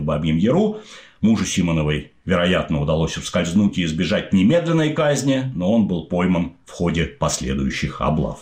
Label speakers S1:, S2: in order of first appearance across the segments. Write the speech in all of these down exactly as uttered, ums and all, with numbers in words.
S1: Бабьем Яру. Мужу Симоновой, вероятно, удалось ускользнуть и избежать немедленной казни, но он был пойман в ходе последующих облав.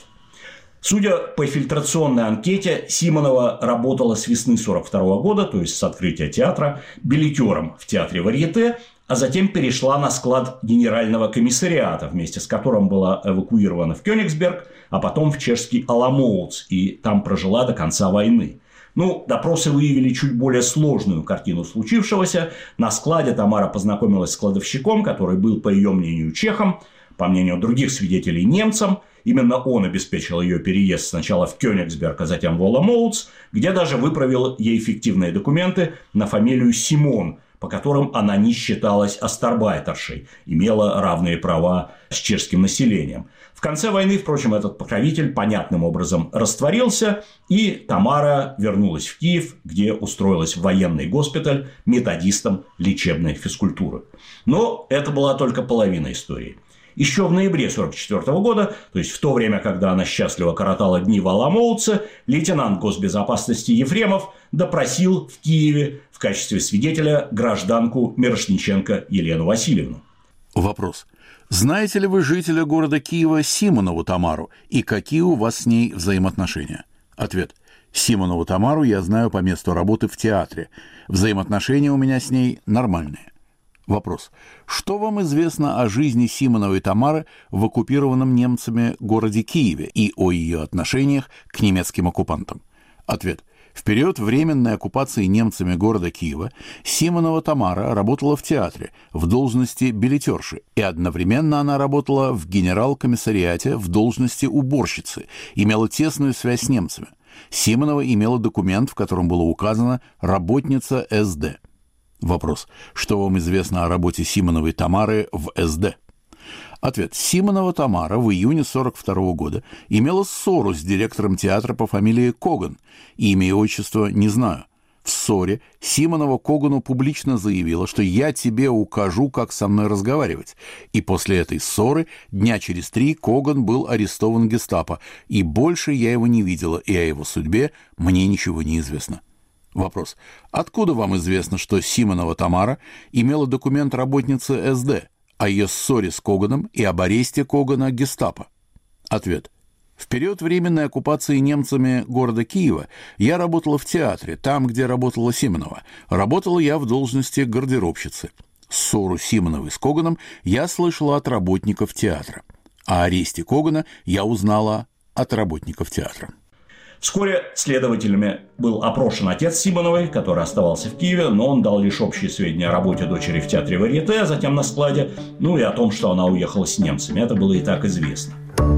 S1: Судя по фильтрационной анкете, Симонова работала с весны сорок второго года, то есть с открытия театра, билетером в театре Варьете, а затем перешла на склад генерального комиссариата, вместе с которым была эвакуирована в Кёнигсберг, а потом в чешский Аламоутс, и там прожила до конца войны. Ну, допросы выявили чуть более сложную картину случившегося. На складе Тамара познакомилась с кладовщиком, который был, по ее мнению, чехом, по мнению других свидетелей, немцем. Именно он обеспечил ее переезд сначала в Кёнигсберг, а затем в Аламоутс, где даже выправил ей фиктивные документы на фамилию Симон, по которым она не считалась астарбайтершей, имела равные права с чешским населением. В конце войны, впрочем, этот покровитель понятным образом растворился, и Тамара вернулась в Киев, где устроилась в военный госпиталь методистом лечебной физкультуры. Но это была только половина истории. Еще в ноябре сорок четвёртого года, то есть в то время, когда она счастливо коротала дни в Аламоутсе, лейтенант госбезопасности Ефремов допросил в Киеве в качестве свидетеля гражданку Мирошниченко Елену Васильевну.
S2: Вопрос. Знаете ли вы жителя города Киева Симонову Тамару и какие у вас с ней взаимоотношения? Ответ. Симонову Тамару я знаю по месту работы в театре. Взаимоотношения у меня с ней нормальные. Вопрос. Что вам известно о жизни Симоновой Тамары в оккупированном немцами городе Киеве и о ее отношениях к немецким оккупантам? Ответ. В период временной оккупации немцами города Киева Симонова Тамара работала в театре в должности билетерши, и одновременно она работала в генерал-комиссариате в должности уборщицы, имела тесную связь с немцами. Симонова имела документ, в котором было указано «работница эс дэ». Вопрос. Что вам известно о работе Симоновой Тамары в эс дэ? Ответ. Симонова Тамара в июне сорок второго года имела ссору с директором театра по фамилии Коган. Имя и отчество не знаю. В ссоре Симонова Когану публично заявила, что я тебе укажу, как со мной разговаривать. И после этой ссоры дня через три Коган был арестован гестапо, и больше я его не видела, и о его судьбе мне ничего не известно. Вопрос. Откуда вам известно, что Симонова Тамара имела документ работницы эс дэ, о ее ссоре с Коганом и об аресте Когана гестапо? Ответ. В период временной оккупации немцами города Киева я работала в театре, там, где работала Симонова. Работала я в должности гардеробщицы. Ссору Симоновой с Коганом я слышала от работников театра. О аресте Когана я узнала от работников театра.
S1: Вскоре следователями был опрошен отец Симоновой, который оставался в Киеве, но он дал лишь общие сведения о работе дочери в театре Варьете, а затем на складе, ну и о том, что она уехала с немцами. Это было и так известно.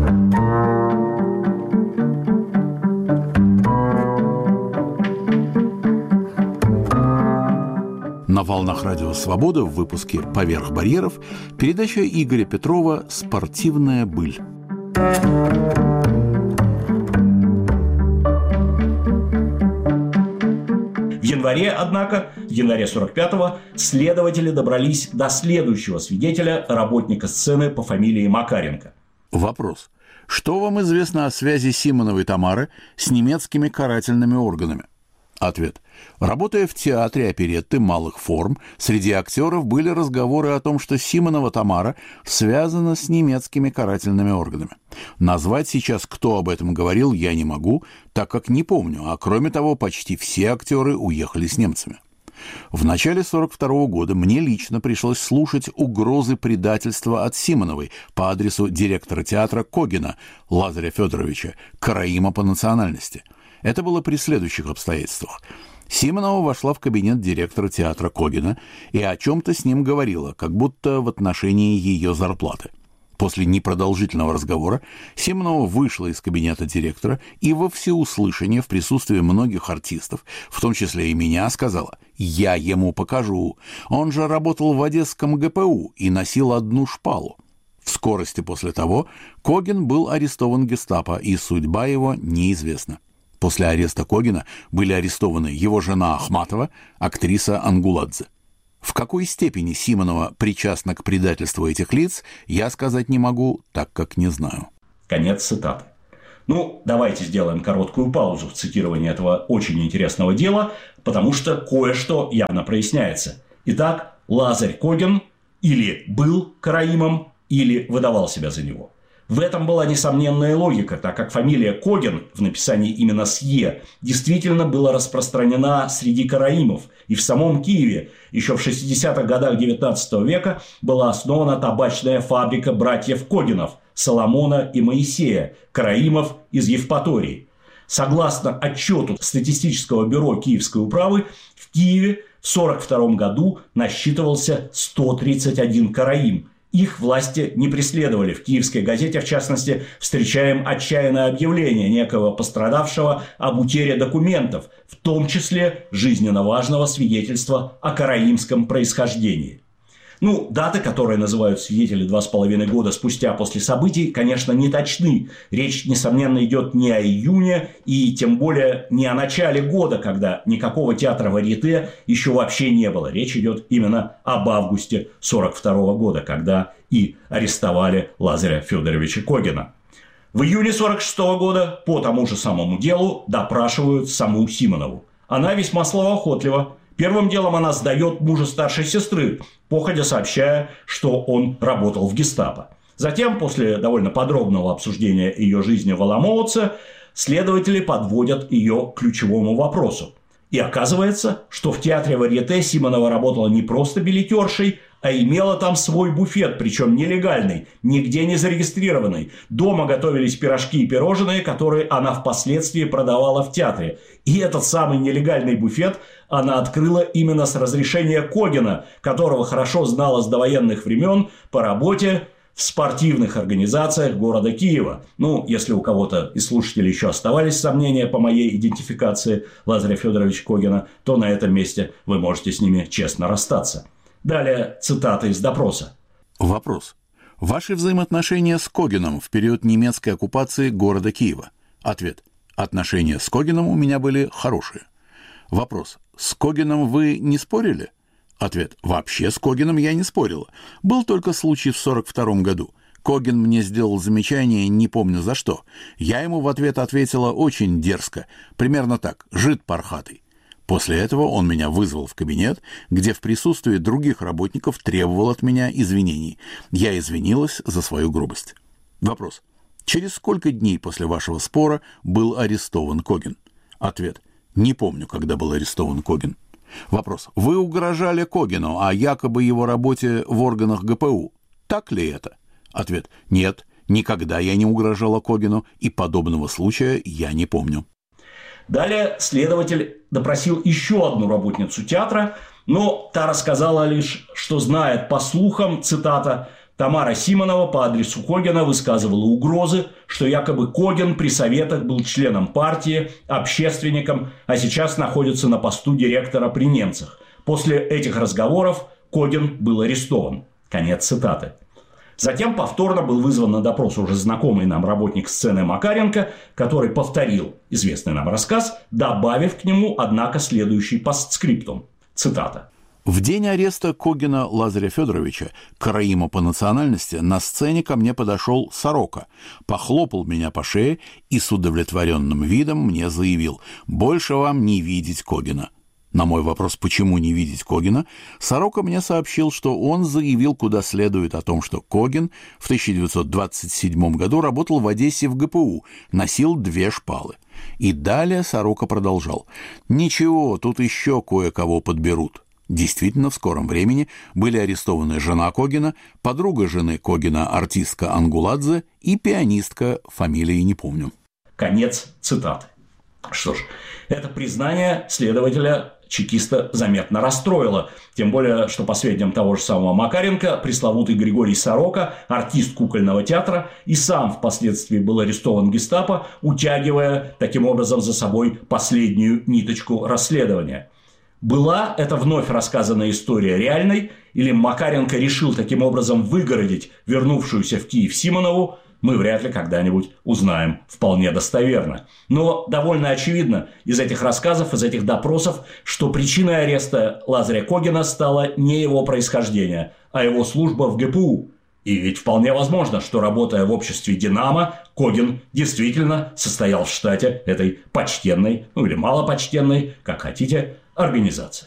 S2: На волнах Радио Свобода в выпуске «Поверх барьеров» передача Игоря Петрова «Спортивная быль».
S1: В январе, однако, в январе сорок пятого следователи добрались до следующего свидетеля, работника сцены по фамилии Макаренко.
S2: Вопрос. Что вам известно о связи Симоновой Тамары с немецкими карательными органами? Ответ. Работая в театре оперетты малых форм, среди актеров были разговоры о том, что Симонова Тамара связана с немецкими карательными органами. Назвать сейчас, кто об этом говорил, я не могу, так как не помню, а кроме того, почти все актеры уехали с немцами. В начале сорок второго года мне лично пришлось слушать угрозы предательства от Симоновой по адресу директора театра Когена Лазаря Федоровича, караима по национальности. Это было при следующих обстоятельствах. Симонова вошла в кабинет директора театра Когена и о чем-то с ним говорила, как будто в отношении ее зарплаты. После непродолжительного разговора Симонова вышла из кабинета директора и во всеуслышание в присутствии многих артистов, в том числе и меня, сказала: «Я ему покажу. Он же работал в Одесском гэ пэ у и носил одну шпалу». В скорости после того Коген был арестован гестапо, и судьба его неизвестна. После ареста Когена были арестованы его жена Ахматова, актриса Ангуладзе. В какой степени Симонова причастна к предательству этих лиц, я сказать не могу, так как не знаю.
S1: Конец цитаты. Ну, давайте сделаем короткую паузу в цитировании этого очень интересного дела, потому что кое-что явно проясняется. Итак, Лазарь Коген или был караимом, или выдавал себя за него. В этом была несомненная логика, так как фамилия Коген в написании именно с «е» действительно была распространена среди караимов. И в самом Киеве еще в шестидесятых годах девятнадцатого века была основана табачная фабрика братьев Когенов – Соломона и Моисея, караимов из Евпатории. Согласно отчету статистического бюро Киевской управы, в Киеве в сорок втором году насчитывался сто тридцать один караим. Их власти не преследовали. В Киевской газете, в частности, встречаем отчаянное объявление некого пострадавшего об утере документов, в том числе жизненно важного свидетельства о караимском происхождении. Ну, даты, которые называют свидетели два с половиной года спустя после событий, конечно, не точны. Речь, несомненно, идет не о июне и тем более не о начале года, когда никакого театра варьете еще вообще не было. Речь идет именно об августе сорок второго года, когда и арестовали Лазаря Федоровича Когена. В июне сорок шестого года по тому же самому делу допрашивают саму Симонову. Она весьма словоохотлива. Первым делом она сдает мужа старшей сестры, походя сообщая, что он работал в гестапо. Затем, после довольно подробного обсуждения ее жизни в Оломоуце, следователи подводят ее к ключевому вопросу. И оказывается, что в театре варьете Симонова работала не просто билетершей, а имела там свой буфет, причем нелегальный, нигде не зарегистрированный. Дома готовились пирожки и пирожные, которые она впоследствии продавала в театре. И этот самый нелегальный буфет она открыла именно с разрешения Когена, которого хорошо знала с довоенных времен по работе в спортивных организациях города Киева. Ну, если у кого-то из слушателей еще оставались сомнения по моей идентификации Лазаря Федоровича Когена, то на этом месте вы можете с ними честно расстаться. Далее цитата из допроса.
S2: Вопрос. Ваши взаимоотношения с Когеном в период немецкой оккупации города Киева? Ответ. Отношения с Когеном у меня были хорошие. Вопрос. С Когеном вы не спорили? Ответ. Вообще с Когеном я не спорила. Был только случай в сорок втором году. Коген мне сделал замечание, не помню за что. Я ему в ответ ответила очень дерзко. Примерно так. Жид пархатый. После этого он меня вызвал в кабинет, где в присутствии других работников требовал от меня извинений. Я извинилась за свою грубость. Вопрос. Через сколько дней после вашего спора был арестован Коген? Ответ. Не помню, когда был арестован Коген. Вопрос. Вы угрожали Когену о якобы его работе в органах ГПУ. Так ли это? Ответ. Нет, никогда я не угрожала Когену, и подобного случая я не помню.
S1: Далее следователь допросил еще одну работницу театра, но та рассказала лишь, что знает по слухам, цитата, Тамара Симонова по адресу Когена высказывала угрозы, что якобы Коген при советах был членом партии, общественником, а сейчас находится на посту директора при немцах. После этих разговоров Коген был арестован. Конец цитаты. Затем повторно был вызван на допрос уже знакомый нам работник сцены Макаренко, который повторил известный нам рассказ, добавив к нему, однако, следующий постскриптум. Цитата.
S2: В день ареста Когена Лазаря Федоровича, караима по национальности, на сцене ко мне подошел Сорока, похлопал меня по шее и с удовлетворенным видом мне заявил: «Больше вам не видеть Когена». На мой вопрос, почему не видеть Когена, Сорока мне сообщил, что он заявил куда следует о том, что Коген в тысяча девятьсот двадцать седьмом году работал в Одессе в ГПУ, носил две шпалы. И далее Сорока продолжал: «Ничего, тут еще кое-кого подберут». Действительно, в скором времени были арестованы жена Когена, подруга жены Когена, артистка Ангуладзе, и пианистка, фамилии не помню.
S1: Конец цитаты. Что ж, это признание следователя чекиста заметно расстроило. Тем более, что по сведениям того же самого Макаренко, пресловутый Григорий Сорока, артист кукольного театра, и сам впоследствии был арестован гестапо, утягивая таким образом за собой последнюю ниточку расследования. Была эта вновь рассказанная история реальной, или Макаренко решил таким образом выгородить вернувшуюся в Киев Симонову, мы вряд ли когда-нибудь узнаем вполне достоверно. Но довольно очевидно из этих рассказов, из этих допросов, что причиной ареста Лазаря Когена стало не его происхождение, а его служба в ГПУ. И ведь вполне возможно, что, работая в обществе «Динамо», Когин действительно состоял в штате этой почтенной, ну или малопочтенной, как хотите, организации.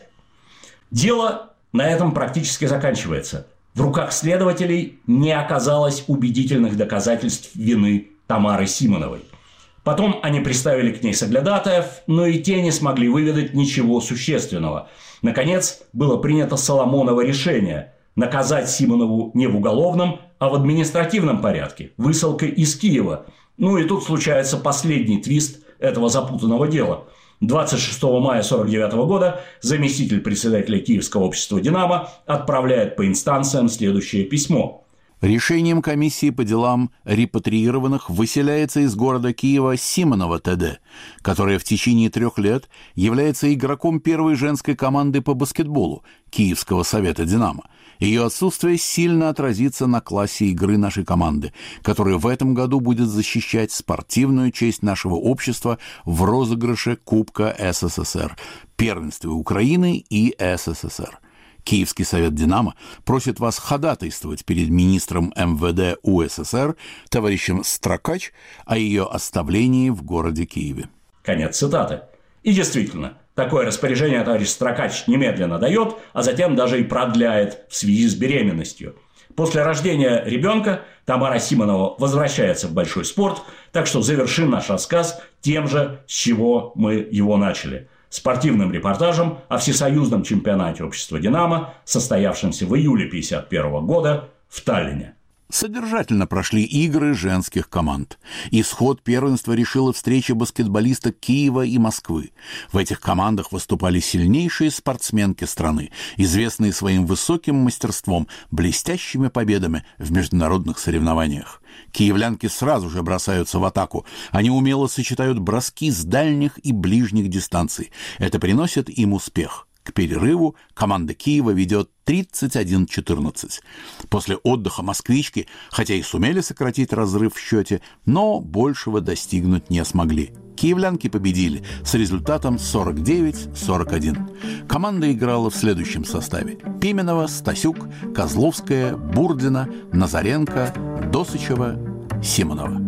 S1: Дело на этом практически заканчивается. В руках следователей не оказалось убедительных доказательств вины Тамары Симоновой. Потом они приставили к ней соглядатаев, но и те не смогли выведать ничего существенного. Наконец, было принято Соломоново решение – наказать Симонову не в уголовном, а в административном порядке, высылкой из Киева. Ну и тут случается последний твист этого запутанного дела. двадцать шестого мая сорок девятого года заместитель председателя Киевского общества «Динамо» отправляет по инстанциям следующее письмо.
S2: Решением комиссии по делам репатриированных выселяется из города Киева Симонова ТД, которая в течение трех лет является игроком первой женской команды по баскетболу Киевского совета «Динамо». Ее отсутствие сильно отразится на классе игры нашей команды, которая в этом году будет защищать спортивную честь нашего общества в розыгрыше Кубка СССР, первенстве Украины и СССР. Киевский совет «Динамо» просит вас ходатайствовать перед министром эм вэ дэ УССР товарищем Строкач о ее оставлении в городе Киеве.
S1: Конец цитаты. И действительно, такое распоряжение товарищ Строкач немедленно дает, а затем даже и продляет в связи с беременностью. После рождения ребенка Тамара Симонова возвращается в большой спорт, так что завершим наш рассказ тем же, с чего мы его начали. Спортивным репортажем о всесоюзном чемпионате общества «Динамо», состоявшемся в июле тысяча девятьсот пятьдесят первого года в Таллине.
S2: Содержательно прошли игры женских команд. Исход первенства решила встреча баскетболисток Киева и Москвы. В этих командах выступали сильнейшие спортсменки страны, известные своим высоким мастерством, блестящими победами в международных соревнованиях. Киевлянки сразу же бросаются в атаку. Они умело сочетают броски с дальних и ближних дистанций. Это приносит им успех. К перерыву команда Киева ведет тридцать один четырнадцать. После отдыха москвички, хотя и сумели сократить разрыв в счете, но большего достигнуть не смогли. Киевлянки победили с результатом сорок девять сорок один. Команда играла в следующем составе: Пименова, Стасюк, Козловская, Бурдина, Назаренко, Досычева, Симонова.